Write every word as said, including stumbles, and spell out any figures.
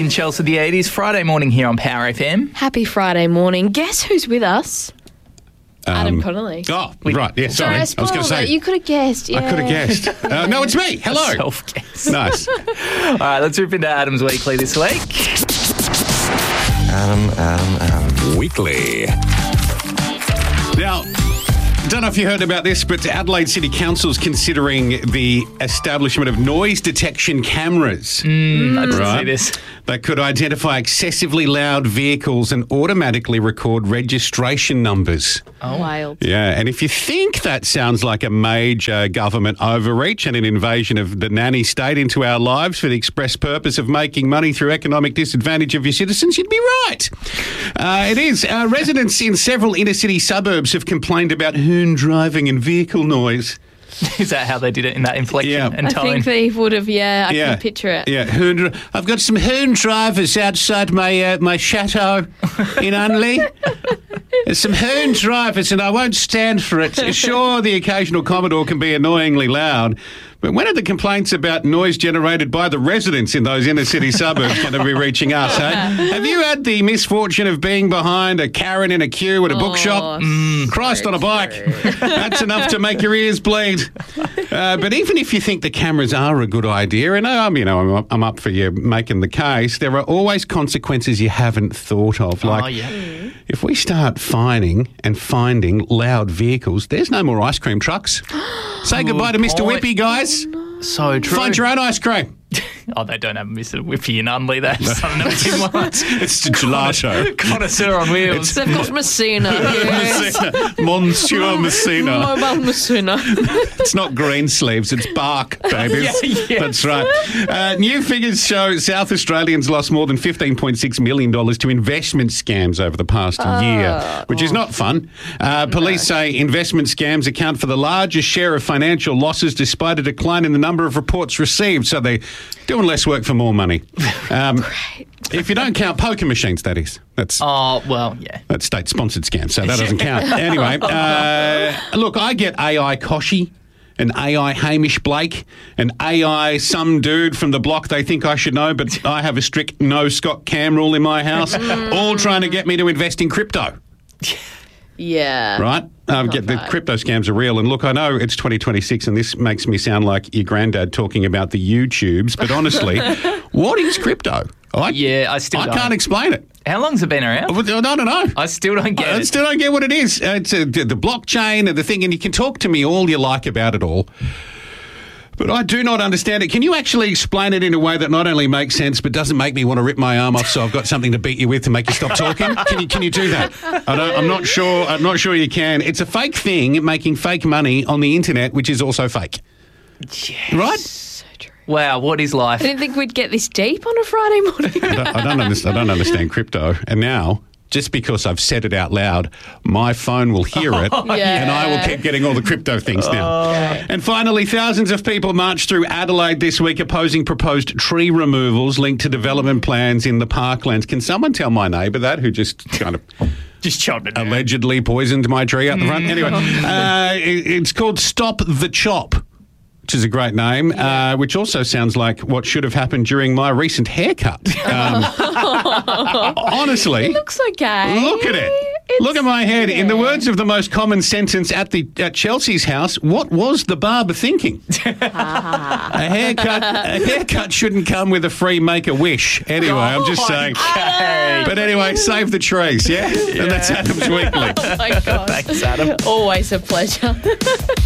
in Chelsea the eighties, Friday morning here on Power F M. Happy Friday morning. Guess who's with us? Um, Adam Connolly. Oh, right. Yeah, sorry. I, I was going to spoiled say. it. You could have guessed. Yeah. I could have guessed. Uh, no, it's me. Hello. Self-guess. Nice. All right, let's rip into Adam's Weekly this week. Adam, Adam, Adam. Weekly. Now, don't know if you heard about this, but Adelaide City Council's considering the establishment of noise detection cameras. Mm, I didn't Right. see this. That could identify excessively loud vehicles and automatically record registration numbers. Oh. Wild. Yeah, and if you think that sounds like a major government overreach and an invasion of the nanny state into our lives for the express purpose of making money through economic disadvantage of your citizens, you'd be right. Uh, it is. Uh, residents in several inner-city suburbs have complained about hoon driving and vehicle noise. Is that how they did it in that inflection Yeah. and I tone? think they would have, yeah, I Yeah. can picture it. Yeah, hoon, I've got some hoon drivers outside my uh, my chateau in Unley. There's some hoon drivers and I won't stand for it. Sure, the occasional Commodore can be annoyingly loud, but when are the complaints about noise generated by the residents in those inner city suburbs going to be reaching us, eh? Have you had the misfortune of being behind a Karen in a queue at a bookshop? Oh, Christ on a bike. That's enough to make your ears bleed. Uh, but even if you think the cameras are a good idea, and I'm, you know, I'm, up- I'm up for you making the case, there are always consequences you haven't thought of. Like, oh, yeah. if we start fining and finding loud vehicles, there's no more ice cream trucks. Say goodbye to Mister point. Whippy, guys. So true. Find your own ice cream. Oh, they don't have Mister Whippy in Unley. They have some American ones. It's the gelato. Connoisseur on wheels. They've got Messina. Yes. Messina. Monsieur Messina. Mobile Messina. It's not green sleeves, it's bark, babies. Yeah, yeah. That's right. Uh, new figures show South Australians lost more than fifteen point six million dollars to investment scams over the past year, which is not fun. Uh, police say investment scams account for the largest share of financial losses despite a decline in the number of reports received. So they're doing less work for more money. Um, if you don't count poker machines, that is. That's Oh, well, yeah. That's state-sponsored scam, so that doesn't count. Anyway, uh, look, I get A I Koshy, an A I Hamish Blake, an A I some dude from the block they think I should know, but I have a strict no Scott Cam rule in my house, all trying to get me to invest in crypto. Yeah. Right? Um, get the right. crypto scams are real. And look, I know it's twenty twenty-six and this makes me sound like your granddad talking about the YouTubes, but honestly, what is crypto? I, Yeah, I still I don't. can't explain it. How long's it been around? I don't know. I still don't get I it. still don't get what it is. Uh, It's uh, the blockchain and the thing, and you can talk to me all you like about it all. But I do not understand it. Can you actually explain it in a way that not only makes sense but doesn't make me want to rip my arm off so I've got something to beat you with to make you stop talking? Can you can you do that? I don't, I'm not sure. I'm not sure you can. It's a fake thing making fake money on the internet, which is also fake. Yes. Right? So true. Wow, what is life? I didn't think we'd get this deep on a Friday morning. I don't, I don't understand. I don't understand crypto. And now, just because I've said it out loud, my phone will hear it, Yeah. and I will keep getting all the crypto things now. And finally, thousands of people marched through Adelaide this week opposing proposed tree removals linked to development plans in the parklands. Can someone tell my neighbour that, who just kind of Just chopped it down. allegedly poisoned my tree out the front? Anyway, uh, it- it's called Stop the Chop, which is a great name, uh, which also sounds like what should have happened during my recent haircut. Um, honestly, Looks okay. look at it. It's- Look at my head. In the yeah. words of the most common sentence at the at Chelsea's house, what was the barber thinking? a haircut a haircut shouldn't come with a free make-a-wish. Anyway, I'm just saying. Okay. But anyway, save the trees, yeah? And that's Adam's Weekly. Oh my God. Thanks, Adam. Always a pleasure.